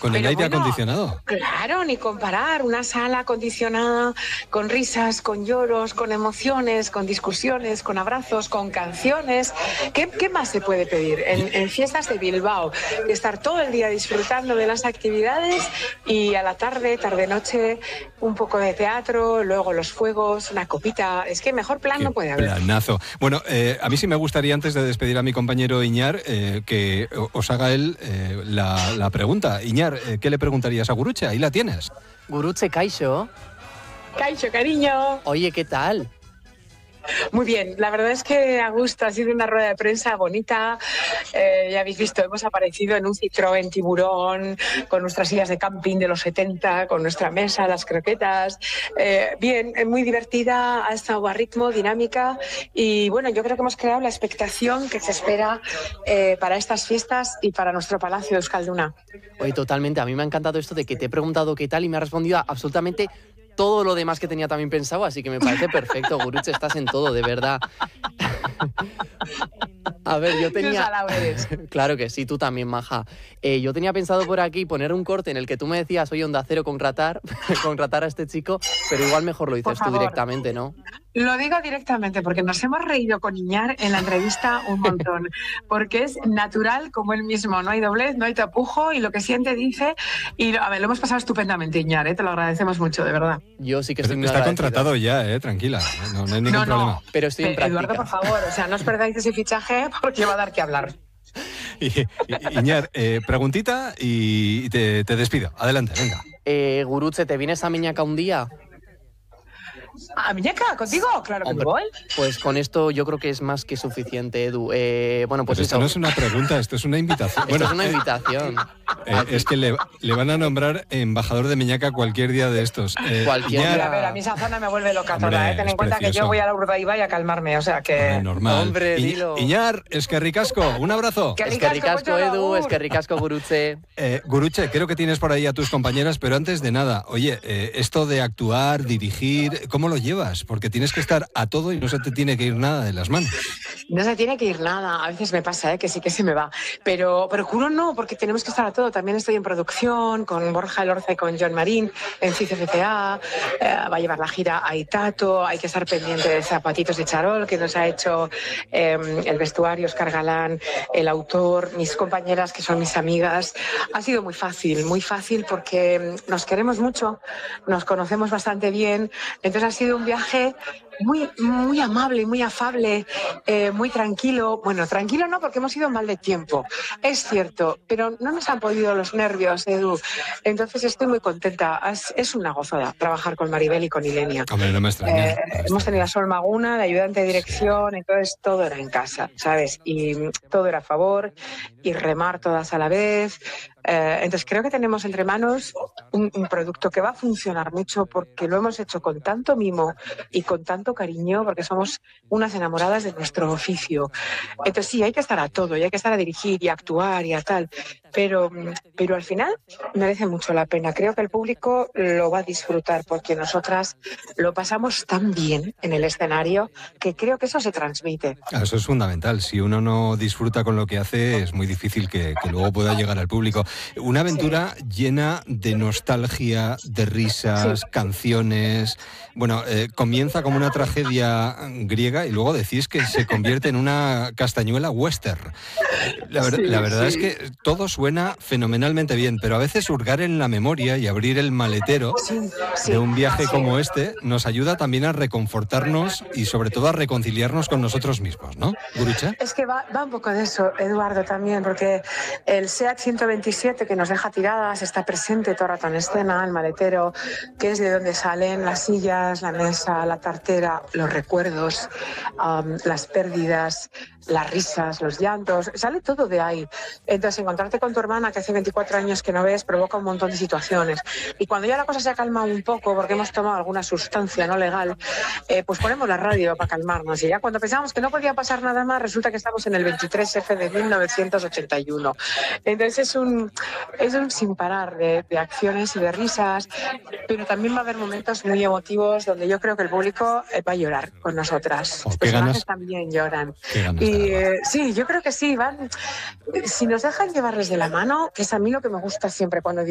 con el aire acondicionado. Claro, ni comparar una sala acondicionada con risas, con lloros, con emociones, con discusiones, con abrazos, con canciones. ¿Qué más se puede pedir en fiestas de Bilbao? Estar todo el día disfrutando de las actividades y a la tarde, tarde-noche, un poco de teatro, luego los fuegos, una copita. Es que mejor plan no puede haber. Planazo. Bueno, a mí sí me gustaría, antes de despedir a mi compañero Iñar, que os haga él la pregunta. Iñar, ¿qué le preguntarías a Gurutze? Ahí la tienes. Gurutze, kaixo. Kaixo, cariño. Oye, ¿qué tal? Muy bien, la verdad es que a gusto, ha sido una rueda de prensa bonita, ya habéis visto, hemos aparecido en un Citroën Tiburón, con nuestras sillas de camping de los 70, con nuestra mesa, las croquetas, bien, muy divertida, ha estado a ritmo, dinámica, y bueno, yo creo que hemos creado la expectación que se espera para estas fiestas y para nuestro Palacio de Euskalduna. Oye, totalmente, a mí me ha encantado esto de que te he preguntado qué tal y me ha respondido absolutamente todo lo demás que tenía también pensado, así que me parece perfecto. Gurutze, estás en todo, de verdad. A ver, yo tenía... Claro que sí, tú también, maja. Yo tenía pensado por aquí poner un corte en el que tú me decías, oye, Onda Cero, contratar a este chico, pero igual mejor lo dices tú directamente, ¿no? Lo digo directamente porque nos hemos reído con Iñar en la entrevista un montón, porque es natural como él mismo, no hay doblez, no hay tapujo y lo que siente dice, y a ver, lo hemos pasado estupendamente, Iñar, te lo agradecemos mucho, de verdad. Yo sí que estoy muy Está agradecido. contratado ya, tranquila, no hay ningún problema. Pero estoy en práctica. Eduardo, por favor, no os perdáis ese fichaje porque va a dar que hablar. Iñar, preguntita y te despido. Adelante, venga. Gurutze, ¿te vienes a Miñaca un día? ¿A Miñaca? ¿Contigo? Claro que Hombre, me voy. Pues con esto yo creo que es más que suficiente, Edu. Bueno, pues esto no es una pregunta, esto es una invitación. Esto es una invitación. Es que le van a nombrar embajador de Miñaca cualquier día de estos. Cualquier día. A ver, a mí esa zona me vuelve loca toda, Ten en cuenta que yo voy a la Urdaibai a calmarme, o sea que... Normal. Hombre, dilo. Iñar, es que ricasco, un abrazo. Es que ricasco, Edu, es que ricasco, Gurutze. Gurutze, creo que tienes por ahí a tus compañeras, pero antes de nada, oye, esto de actuar, dirigir, ¿cómo lo llevas? Porque tienes que estar a todo y no se te tiene que ir nada de las manos. No se tiene que ir nada, a veces me pasa que sí que se me va, pero juro no, porque tenemos que estar a todo. También estoy en producción con Borja Elorza y con John Marín en CCCA, va a llevar la gira a Itato, hay que estar pendiente de Zapatitos de Charol, que nos ha hecho el vestuario Óscar Galán, el autor, mis compañeras que son mis amigas. Ha sido muy fácil porque nos queremos mucho, nos conocemos bastante bien, entonces ha sido un viaje muy amable, muy afable, muy tranquilo. Bueno, tranquilo no, porque hemos ido mal de tiempo, es cierto, pero no nos han podido los nervios, Edu. Entonces estoy muy contenta. Es una gozada trabajar con Maribel y con Ilenia. Hombre, no me extraña. Hemos tenido a Sol Maguna, de ayudante de dirección, entonces todo era en casa, ¿sabes? Y todo era a favor y remar todas a la vez. Entonces creo que tenemos entre manos un producto que va a funcionar mucho porque lo hemos hecho con tanto mimo y con tanto cariño, porque somos unas enamoradas de nuestro oficio. Entonces sí, hay que estar a todo y hay que estar a dirigir y a actuar y a tal, pero al final merece mucho la pena. Creo que el público lo va a disfrutar porque nosotras lo pasamos tan bien en el escenario que creo que eso se transmite. Eso es fundamental. Si uno no disfruta con lo que hace, es muy difícil que luego pueda llegar al público. Una aventura llena de nostalgia, de risas, canciones. Bueno, comienza como una tragedia griega y luego decís que se convierte en una castañuela western. La verdad es que todo suena fenomenalmente bien, pero a veces hurgar en la memoria y abrir el maletero de un viaje como este nos ayuda también a reconfortarnos y sobre todo a reconciliarnos con nosotros mismos, ¿no, Gurutze? Es que va un poco de eso, Eduardo, también, porque el SEAT 127 que nos deja tiradas está presente todo el rato en escena, el maletero, que es de donde salen las sillas, la mesa, la tartera, los recuerdos, las pérdidas, las risas, los llantos, sale todo de ahí. Entonces, encontrarte con tu hermana, que hace 24 años que no ves, provoca un montón de situaciones. Y cuando ya la cosa se ha calmado un poco, porque hemos tomado alguna sustancia no legal, pues ponemos la radio para calmarnos. Y ya cuando pensábamos que no podía pasar nada más, resulta que estamos en el 23F de 1981. Entonces, es un sin parar de acciones y de risas, pero también va a haber momentos muy emotivos donde yo creo que el público va a llorar con nosotras. Los personajes también lloran. Sí, yo creo que sí, si nos dejan llevarles de la mano, que es a mí lo que me gusta siempre cuando